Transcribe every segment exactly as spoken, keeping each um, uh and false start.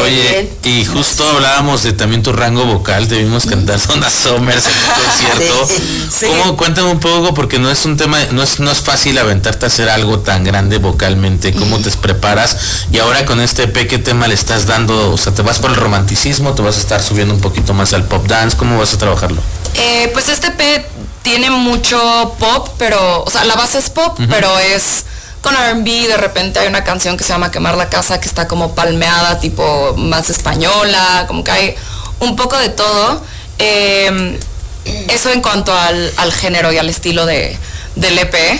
Oye, bien. y justo hablábamos de también tu rango vocal, te vimos cantar Donna Summers en un concierto. Sí. ¿Cómo? Cuéntame un poco, porque no es un tema, no es, no es fácil aventarte a hacer algo tan grande vocalmente. ¿Cómo te preparas? Y ahora con este E P, ¿qué tema le estás dando? O sea, ¿te vas por el romanticismo? ¿Te vas a estar subiendo un poquito más al pop dance? ¿Cómo vas a trabajarlo? Eh, pues este E P tiene mucho pop, pero, o sea, la base es pop, uh-huh. pero es con R and B. De repente hay una canción que se llama Quemar la Casa, que está como palmeada, tipo más española, como que hay un poco de todo. Eh, eso en cuanto al, al género y al estilo de, del E P.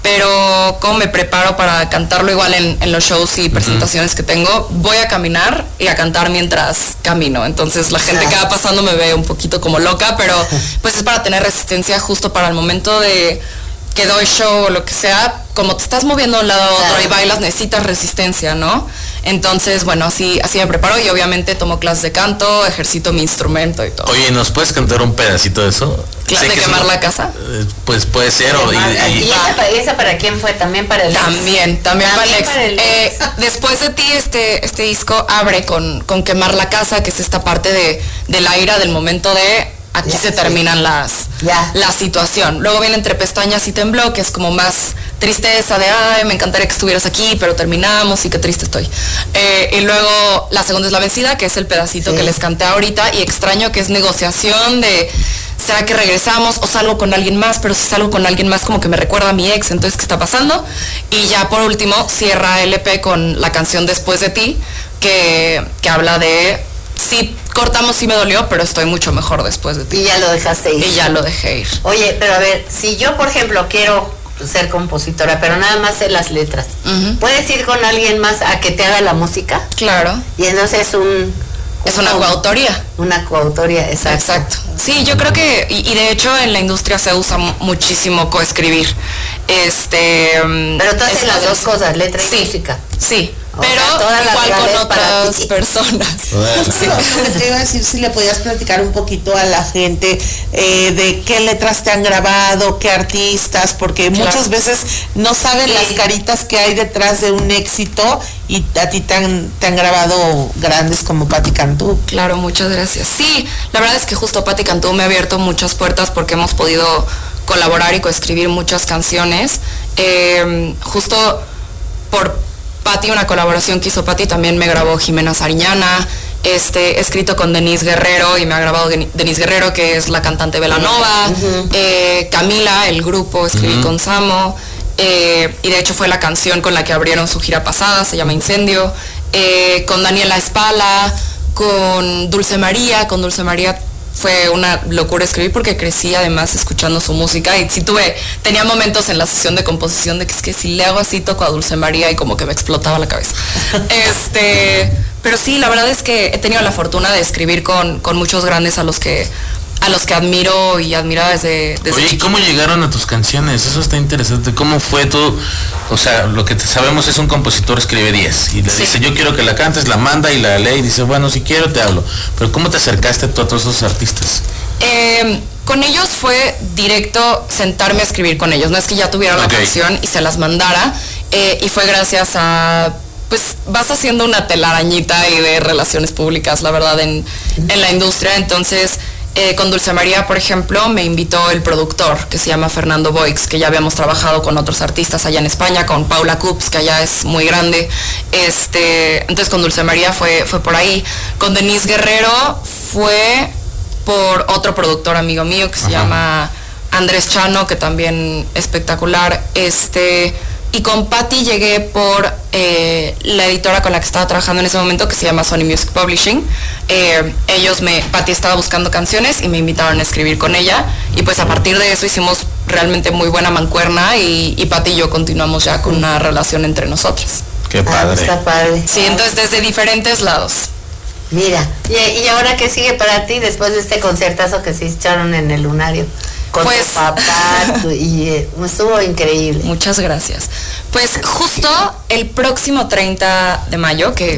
Pero cómo me preparo para cantarlo igual en, en los shows y presentaciones uh-huh. que tengo, voy a caminar y a cantar mientras camino. Entonces la gente que va pasando me ve un poquito como loca, pero pues es para tener resistencia justo para el momento de que doy show o lo que sea. Como te estás moviendo de un lado a otro y bailas, necesitas resistencia, ¿no? Entonces, bueno, así, así me preparo y obviamente tomo clases de canto, ejercito mi instrumento y todo. Oye, ¿nos puedes cantar un pedacito de eso? ¿Clase de Quemar la Casa? Eh, pues puede ser. O, y, ¿Y, y, ¿Y esa, para, esa para quién fue? ¿También para el ex? También, también, también para el ex. Para el ex. Eh, después de ti, este, este disco abre con, con Quemar la Casa, que es esta parte de, de la ira, del momento de... Aquí ya, se sí. terminan las ya. la situación. Luego viene Entre Pestañas y Tembló, que es como más tristeza de, ay, me encantaría que estuvieras aquí, pero terminamos y qué triste estoy. Eh, y luego la segunda es La Vencida, que es el pedacito sí. que les canté ahorita, y Extraño, que es negociación de, ¿será que regresamos o salgo con alguien más? Pero si salgo con alguien más como que me recuerda a mi ex, entonces, ¿qué está pasando? Y ya por último cierra el E P con la canción Después de ti, que, que habla de... Sí, cortamos, sí me dolió, pero estoy mucho mejor después de ti. Y ya lo dejaste ir. Y ya lo dejé ir. Oye, pero a ver, si yo, por ejemplo, quiero ser compositora, pero nada más sé las letras, uh-huh. ¿puedes ir con alguien más a que te haga la música? Claro. Y entonces un... Es una coautoría. Una coautoría, exacto. Exacto. Sí, yo creo que, y, y de hecho en la industria se usa muchísimo coescribir. Este... Pero tú haces las dos cosas, letra y sí, música. Sí. O pero sea, todas igual las con otras personas. Sí. Lo que te iba a decir, si le podías platicar un poquito a la gente eh, de qué letras te han grabado, qué artistas, porque claro. muchas veces no saben sí. las caritas que hay detrás de un éxito y a ti te han, te han grabado grandes como Patti Cantú. Claro, muchas gracias. Sí, la verdad es que justo Patti Cantú me ha abierto muchas puertas porque hemos podido colaborar y coescribir muchas canciones. Eh, justo por Patti, una colaboración que hizo Patti, también me grabó Jimena Sariñana, este, he escrito con Denise Guerrero y me ha grabado Denise Guerrero, que es la cantante Belanova, uh-huh. eh, Camila, el grupo, escribí uh-huh. con Samo, eh, y de hecho fue la canción con la que abrieron su gira pasada, se llama Incendio, eh, con Daniela Espala, con Dulce María, con Dulce María fue una locura escribir porque crecí además escuchando su música y sí tuve, tenía momentos en la sesión de composición de que es que si le hago así toco a Dulce María y como que me explotaba la cabeza. este, pero sí, la verdad es que he tenido la fortuna de escribir con, con muchos grandes a los que a los que admiro y admiraba desde, desde Oye, ¿y cómo llegaron a tus canciones? Eso está interesante. ¿Cómo fue tú? O sea, lo que te sabemos es un compositor escribe diez y le sí. dice, yo quiero que la cantes, la manda y la lee y dice, bueno, si quiero te hablo. Pero ¿cómo te acercaste tú a todos esos artistas? Eh, con ellos fue directo sentarme a escribir con ellos. No es que ya tuviera okay. la canción y se las mandara. Eh, y fue gracias a... pues vas haciendo una telarañita ahí de relaciones públicas, la verdad, en, en la industria. Entonces... Eh, con Dulce María, por ejemplo, me invitó el productor, que se llama Fernando Boix, que ya habíamos trabajado con otros artistas allá en España, con Paula Cups, que allá es muy grande. Este, entonces con Dulce María fue, fue por ahí. Con Denise Guerrero fue por otro productor amigo mío, que se Ajá. llama Andrés Chano, que también espectacular. Este... Y con Patti llegué por eh, la editora con la que estaba trabajando en ese momento, que se llama Sony Music Publishing. Eh, ellos me, Patti estaba buscando canciones y me invitaron a escribir con ella. Y pues a partir de eso hicimos realmente muy buena mancuerna y, y Patti y yo continuamos ya con una relación entre nosotras. Qué padre. Ah, está padre. Sí, entonces desde diferentes lados. Mira, y, y ahora qué sigue para ti después de este concertazo que se echaron en el Lunario. Con pues, tu papá tu, y eh, estuvo increíble. Muchas gracias. Pues justo el próximo treinta de mayo, que